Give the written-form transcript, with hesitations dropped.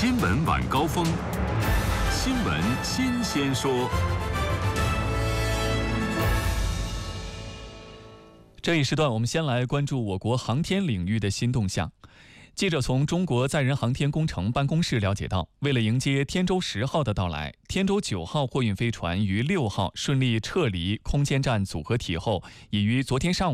新闻晚高峰，新闻新鲜说。 这一时段，我们先来关注我国航天领域的新动向。记者从中国载人航天工程办公室了解到，为了迎接天舟10号的到来，天舟9号货运飞船于6号顺利撤离空间站组合体后，已于昨天上午